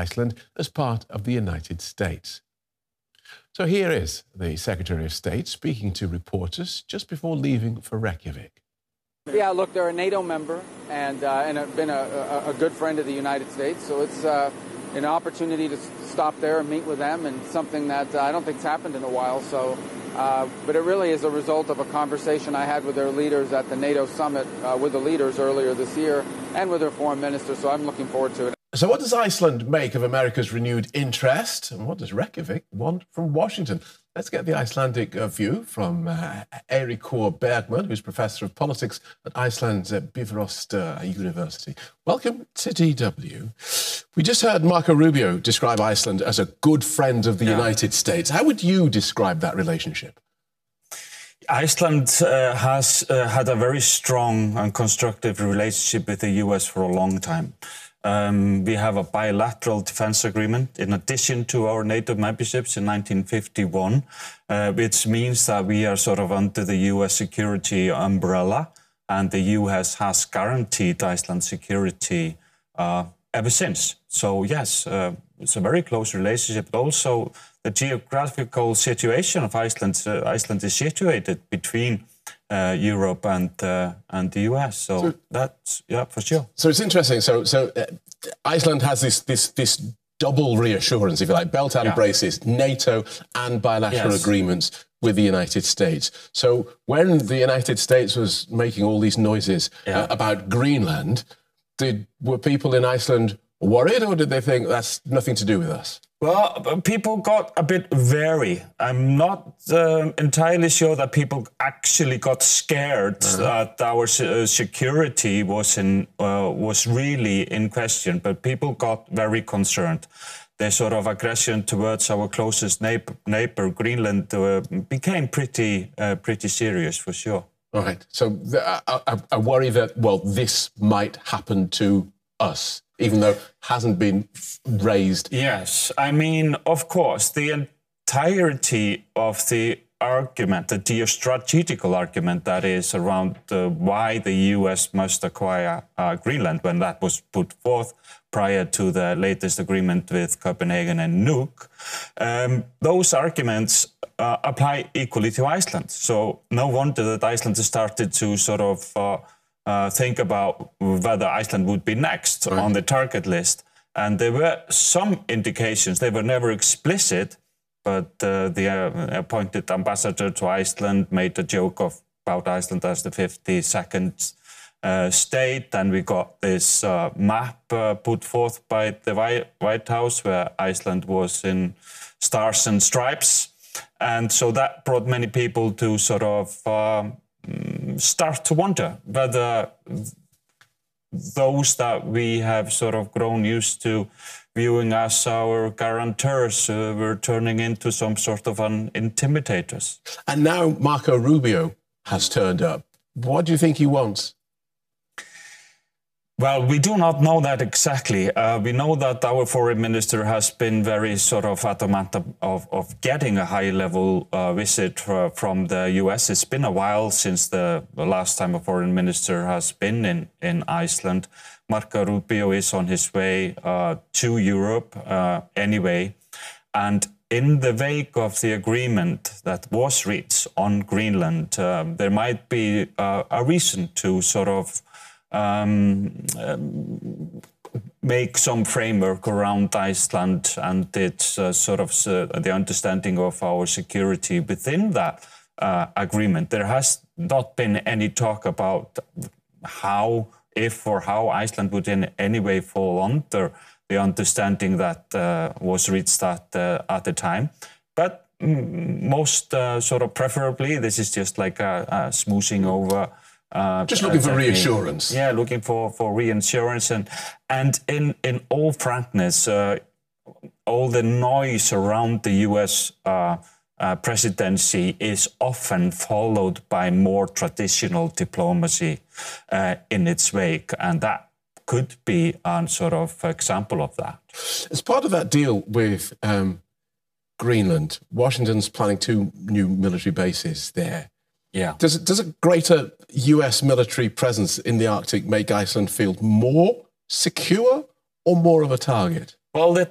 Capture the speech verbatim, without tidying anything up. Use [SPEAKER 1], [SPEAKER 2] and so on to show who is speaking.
[SPEAKER 1] Iceland as part of the United States. So here is the Secretary of State speaking to reporters just before leaving for Reykjavik.
[SPEAKER 2] Yeah, look, they're a NATO member and uh, and have been a, a, a good friend of the United States, so it's uh, an opportunity to stop there and meet with them, and something that uh, I don't think's happened in a while. So, uh, but it really is a result of a conversation I had with their leaders at the NATO summit uh, with the leaders earlier this year, and with their foreign minister. So I'm looking forward to it.
[SPEAKER 1] So what does Iceland make of America's renewed interest? And what does Reykjavik want from Washington? Let's get the Icelandic uh, view from uh, Eiríkur Bergman, who's Professor of Politics at Iceland's uh, Bifrost uh, University. Welcome to D W. We just heard Marco Rubio describe Iceland as a good friend of the yeah. United States. How would you describe that relationship?
[SPEAKER 3] Iceland uh, has uh, had a very strong and constructive relationship with the U S for a long time. Um, we have a bilateral defense agreement in addition to our NATO memberships in nineteen fifty-one, uh, which means that we are sort of under the U S security umbrella, and the U S has guaranteed Iceland's security uh, ever since. So yes, uh, it's a very close relationship. But also, the geographical situation of Iceland, uh, Iceland is situated between Uh, Europe and uh, and the U S, so, so that's yeah for sure.
[SPEAKER 1] So it's interesting. So so uh, Iceland has this this this double reassurance, if you like, belt and yeah. braces, NATO and bilateral yes. agreements with the United States. So when the United States was making all these noises yeah. uh, about Greenland, did were people in Iceland worried, or did they think that's nothing to do with us?
[SPEAKER 3] Well, people got a bit wary. I'm not uh, entirely sure that people actually got scared uh-huh. that our uh, security was in uh, was really in question, but people got very concerned. Their sort of aggression towards our closest neighbor, neighbor Greenland, uh, became pretty uh, pretty serious for sure.
[SPEAKER 1] All right. So the, I, I worry that, well, this might happen to us, even though it hasn't been raised.
[SPEAKER 3] Yes, I mean, of course, the entirety of the argument, the geostrategical argument that is around uh, why the U S must acquire uh, Greenland, when that was put forth prior to the latest agreement with Copenhagen and Nuuk, um, those arguments uh, apply equally to Iceland. So no wonder that Iceland has started to sort of uh, Uh, think about whether Iceland would be next right. on the target list. And there were some indications, they were never explicit, but uh, the uh, appointed ambassador to Iceland made a joke of about Iceland as the fifty-second uh, state. And we got this uh, map uh, put forth by the White House where Iceland was in stars and stripes. And so that brought many people to sort of uh, start to wonder whether those that we have sort of grown used to viewing as our guarantors uh, were turning into some sort of an intimidators.
[SPEAKER 1] And now Marco Rubio has turned up. What do you think he wants?
[SPEAKER 3] Well, we do not know that exactly. Uh, we know that our foreign minister has been very sort of adamant of, of getting a high-level uh, visit uh, from the U S. It's been a while since the, the last time a foreign minister has been in, in Iceland. Marco Rubio is on his way uh, to Europe uh, anyway. And in the wake of the agreement that was reached on Greenland, uh, there might be uh, a reason to sort of Um, um, make some framework around Iceland and its uh, sort of uh, the understanding of our security within that uh, agreement. There has not been any talk about how, if or how Iceland would in any way fall under the understanding that uh, was reached at, uh, at the time. But mm, most uh, sort of preferably, this is just like a, a smoothing over.
[SPEAKER 1] Uh, Just looking for reassurance.
[SPEAKER 3] Yeah, looking for, for reassurance. And, and in, in all frankness, uh, all the noise around the U S uh, uh, presidency is often followed by more traditional diplomacy uh, in its wake. And that could be a sort of example of that.
[SPEAKER 1] As part of that deal with um, Greenland, Washington's planning two new military bases there.
[SPEAKER 3] Yeah.
[SPEAKER 1] Does it, does a greater U S military presence in the Arctic make Iceland feel more secure or more of a target?
[SPEAKER 3] Well, the